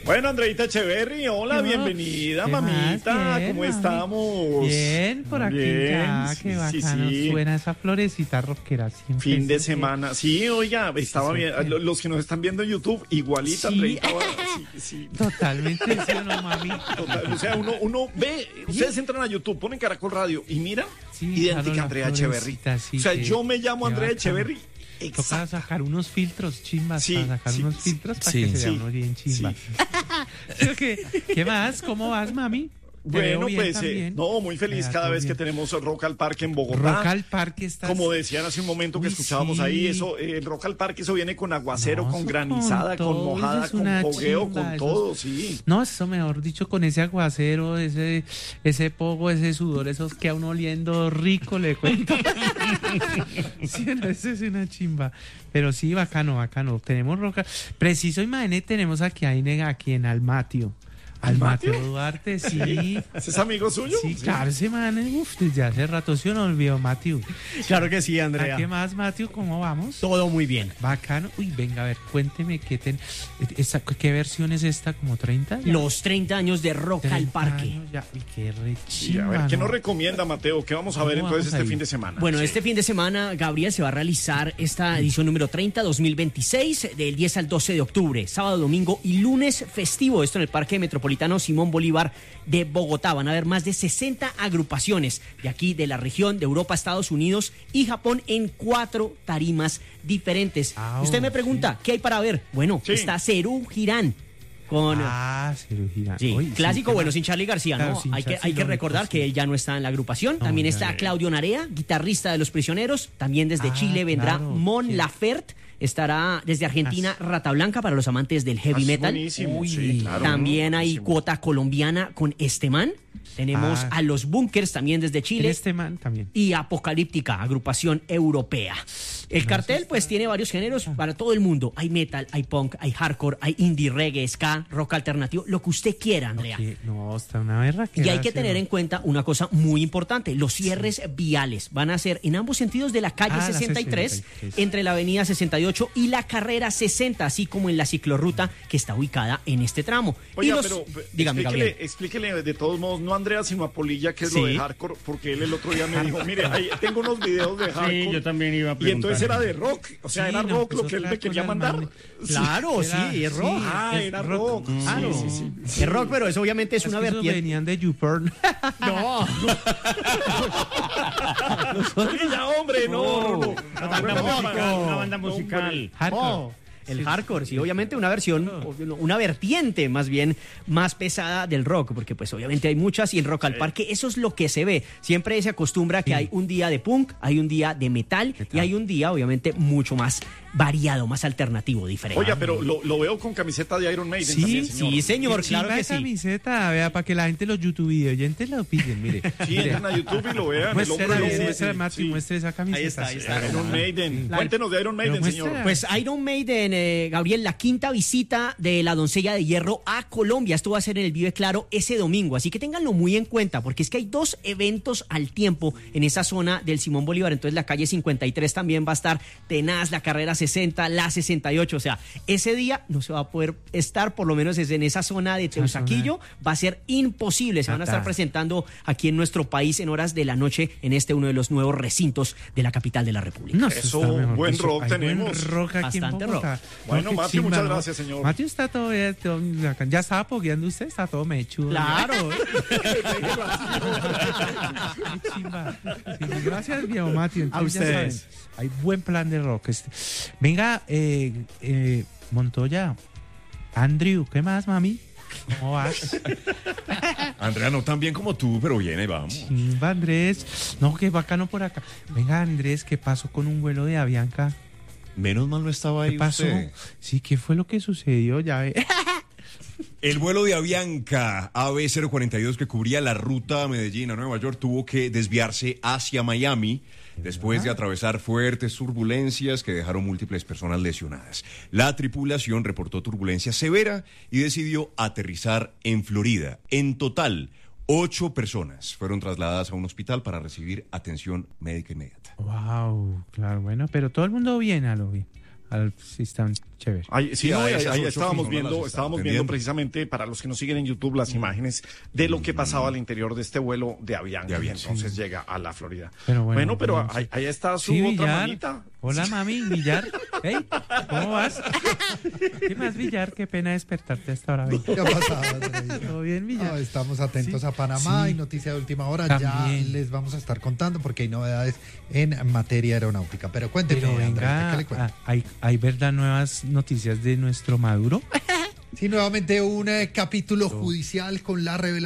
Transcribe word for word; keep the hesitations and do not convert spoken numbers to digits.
Bueno, Andreita Echeverry, hola, bienvenida, mamita. Bien, ¿cómo mami? Estamos? Bien, por aquí bien, ya, qué sí, bacano. Sí. Suena esa florecita rockera. Fin de semana. Sí, oiga, estaba sí, bien. Sí. Los que nos están viendo en YouTube, igualita, sí. Andreita. Sí, sí. Totalmente, sí o no, mami. Total, o sea, uno, uno ve, ustedes entran a YouTube, ponen Caracol Radio y mira, sí, idéntica a Andrea Echeverry. Sí, o sea, sí, yo me llamo Andrea Echeverry. Exacto. Toca sacar unos filtros chimbas, sí, para sacar sí, unos filtros sí, para sí, que se vea sí, uno bien chimba. Sí. ¿Qué, ¿Qué más? ¿Cómo vas, mami? Bueno, pues, eh, no, muy feliz cada vez bien. que tenemos Rock al Parque en Bogotá. Rock al Parque está... Como decían hace un momento que Uy, escuchábamos sí. ahí, eso, eh, el Rock al Parque, eso viene con aguacero, no, con granizada, con, con mojada, con fogueo, chimba, con todo, es, sí. No, eso mejor dicho, con ese aguacero, ese ese pogo, ese sudor, esos que a uno oliendo rico, le cuento. Sí, no, eso es una chimba. Pero sí, bacano, bacano. Tenemos rock. Preciso, imagínate, tenemos aquí, aquí en Almatio. Al Mateo Duarte, sí. ¿Es amigo suyo? Sí, sí. Claro, ese man, uf, desde hace rato se no olvidó, Mateo. Claro que sí, Andrea. ¿A qué más, Mateo? ¿Cómo vamos? Todo muy bien. Bacano. Uy, venga, a ver, cuénteme qué ten, esta, qué versión es esta, ¿como treinta? ¿Ya? Los treinta años de Rock al Parque. Años, ya. Uy, qué rechima, sí, a ver, ¿qué ¿no? nos recomienda, Mateo? ¿Qué vamos a ver entonces este fin de semana? Bueno, sí. este fin de semana, Gabriel, se va a realizar esta edición número treinta, dos mil veintiséis, del diez al doce de octubre, sábado, domingo y lunes festivo. Esto en el Parque Metropolitano Simón Bolívar de Bogotá. Van a haber más de sesenta agrupaciones de aquí, de la región, de Europa, Estados Unidos y Japón, en cuatro tarimas diferentes. Oh, Usted me pregunta, sí. ¿qué hay para ver? Bueno, sí. está Serú Girán. Con, ah, Serú Girán. Sí, Oye, clásico, sí, bueno, sin Charly García, claro, ¿no? Hay que, hay que recordar sí. que él ya no está en la agrupación. No, también está Claudio Narea, guitarrista de Los Prisioneros. También desde ah, Chile vendrá claro, Mon sí. Laferte. Estará desde Argentina Rata Blanca para los amantes del heavy metal. Uy, sí, claro, también ¿no? hay cuota colombiana con Esteman. Tenemos ah, a los Bunkers también desde Chile. Esteman también. Y Apocalíptica, agrupación europea. El no, cartel pues tiene varios géneros para todo el mundo. Hay metal, hay punk, hay hardcore, hay indie, reggae, ska, rock alternativo, lo que usted quiera, Andrea. Okay. No, está una berra. Y hay que tener en cuenta una cosa muy importante. Los cierres sí. viales van a ser en ambos sentidos de la calle ah, sesenta y tres, sesenta y tres, entre la avenida sesenta y ocho y la carrera sesenta, así como en la ciclorruta que está ubicada en este tramo. Oiga, y los... pero dígame, explíquele, explíquele de todos modos, no a Andrea, sino a Polilla, que es sí. lo de hardcore, porque él el otro día me dijo, mire, ahí tengo unos videos de hardcore. Sí, yo también iba a preguntar. Y entonces era de rock, o sea, sí, era rock no, lo que él me quería mandar. Man... Claro, sí, era, sí, es rock. Ah, es era rock. rock. Ah, sí, no. sí, sí, sí. Es rock, pero eso obviamente es, es una que vertiente. Venían de YouPorn. No. Ya, hombre, no, no. Una banda musical, una banda musical. Hardcore. El hardcore, sí, obviamente una versión, una vertiente más bien más pesada del rock, porque pues obviamente hay muchas y en Rock al Parque eso es lo que se ve. Siempre se acostumbra que sí. hay un día de punk, hay un día de metal, metal y hay un día obviamente mucho más variado, más alternativo, diferente. Oiga, pero lo, lo veo con camiseta de Iron Maiden sí, también, señor. Sí, señor, claro que sí. Camiseta, vea, para que la gente los YouTube oyentes lo piden, mire. Sí, entran a YouTube y lo vean. Muestre, el hombre, muestre, sí. muestre esa camiseta. Ahí está, ahí está. Iron Maiden. Sí. Cuéntenos de Iron Maiden, señor. Pues Iron Maiden, eh, Gabriel, la quinta visita de la Doncella de Hierro a Colombia. Esto va a ser en el Vive Claro ese domingo, así que ténganlo muy en cuenta, porque es que hay dos eventos al tiempo en esa zona del Simón Bolívar. Entonces la calle cincuenta y tres también va a estar tenaz, la carrera sesenta, la sesenta y ocho, o sea, ese día no se va a poder estar, por lo menos es en esa zona de Teusaquillo, va a ser imposible. Se van a estar presentando aquí en nuestro país en horas de la noche en este uno de los nuevos recintos de la capital de la República. No, eso, buen rock tenemos. Buen rock aquí bastante en Bogotá. rock. Bueno, Mateo, muchas gracias, señor. Mateo está todo, todo, ya estaba pogueando usted, está todo mechudo. Claro. Sí, gracias, viejo Mateo. A ustedes. Hay buen plan de rock. Este. Venga, eh, eh, Montoya, Andrew, ¿qué más, mami? ¿Cómo vas? Andrea, no tan bien como tú, pero bien, ahí vamos. Chimba, Andrés. No, qué bacano por acá. Venga, Andrés, ¿qué pasó con un vuelo de Avianca? Menos mal no estaba ahí. ¿Qué pasó? Usted. Sí, ¿qué fue lo que sucedió? Ya ve. El vuelo de Avianca A B cero cuarenta y dos que cubría la ruta Medellín a Nueva York tuvo que desviarse hacia Miami después de atravesar fuertes turbulencias que dejaron múltiples personas lesionadas. La tripulación reportó turbulencia severa y decidió aterrizar en Florida. En total, ocho personas fueron trasladadas a un hospital para recibir atención médica inmediata. Wow, claro, bueno, pero todo el mundo bien a lo bien. Al, sí, están chévere. Ahí, sí, Sí, no, a ahí, esas ahí ocho estábamos fijas no las viendo, estamos estábamos viendo entendiendo. precisamente para los que nos siguen en YouTube las imágenes de lo que pasaba al interior de este vuelo de Avianca. De Avianca, y entonces llega a la Florida. Pero bueno, pero bueno, ahí, sí. ahí está su Sí, otra Villar. manita. Hola, mami, Villar. Hey, ¿cómo vas? ¿Qué más, Villar? Qué pena despertarte a esta hora. Ven. ¿Qué ha pasado, Andreita? ¿Todo bien, Villar? No, estamos atentos Sí, a Panamá sí. y noticia de última hora. También. Ya les vamos a estar contando porque hay novedades en materia aeronáutica. Pero cuénteme, Pero Andreita, venga, ¿qué le cuento? ah, ¿hay, ¿hay verdad nuevas noticias de nuestro Maduro? Sí, nuevamente un eh, capítulo judicial con la revelación